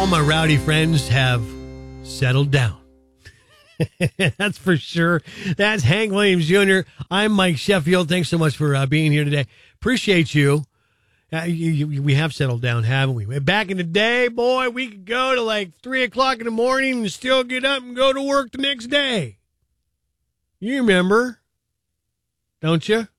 all my rowdy friends have settled down. That's for sure. That's Hank Williams Jr. I'm Mike Sheffield. Thanks so much for being here today. Appreciate you. We have settled down, haven't we? Back in the day, boy, we could go to like 3 o'clock in the morning and still get up and go to work the next day. You remember, don't you?